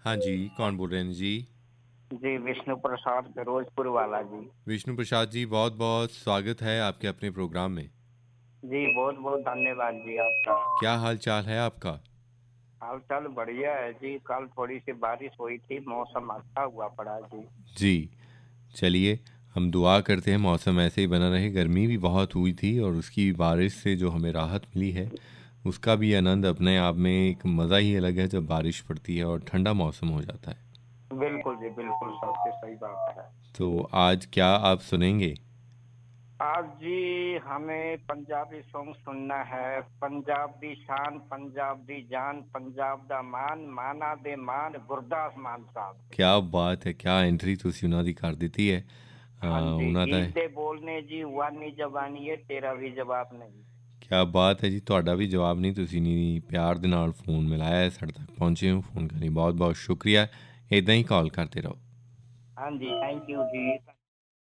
हाँ जी, कौन बोल रहे हैं जी? जी विष्णु प्रसाद फिरोजपुर वाला जी। विष्णु प्रसाद जी, बहुत बहुत स्वागत है आपके अपने प्रोग्राम में। जी बहुत बहुत धन्यवाद जी आपका। क्या हाल चाल है आपका? हाल चाल बढ़िया है जी। कल थोड़ी सी बारिश हुई थी, मौसम अच्छा हुआ पड़ा जी। जी, चलिए हम दुआ करते हैं मौसम ऐसे ही बना रहे। गर्मी भी बहुत हुई थी और उसकी बारिश से जो हमें राहत मिली है, उसका भी आनंद अपने आप में एक मज़ा ही अलग है जब बारिश पड़ती है और ठंडा मौसम हो जाता है। बिल्कुल जी बिल्कुल, सबसे सही बात है। तो आज क्या आप सुनेंगे? आज जी हमें पंजाबी सॉन्ग सुनना है। पंजाब दी शान, पंजाब दी जान, पंजाब दा मान, माना दे मान गुरदास मान साहब दे। क्या बात है, क्या एंट्री तुसी उन्हों की कर दी है। हाँ जी, ਉਹਨਾਂ ਦਾ गीत दे बोलने जी वानी जबानी है, तेरा भी जवाब नहीं। क्या बात है जी, ਤੁਹਾਡਾ ਵੀ ਜਵਾਬ ਨਹੀਂ, ਤੁਸੀਂ ਨਹੀਂ ਪਿਆਰ ਦੇ ਨਾਲ ਫੋਨ ਮਿਲਾਇਆ ਹੈ, ਸਾਡੇ ਤੱਕ ਪਹੁੰਚੇ ਹੋ, ਫੋਨ ਕਰਨ ਲਈ ਬਹੁਤ ਬਹੁਤ ਸ਼ੁਕਰੀਆ। ਇਦਾਂ ਹੀ ਕਾਲ ਕਰਦੇ ਰਹੋ। हाँ जी, थैंक यू जी।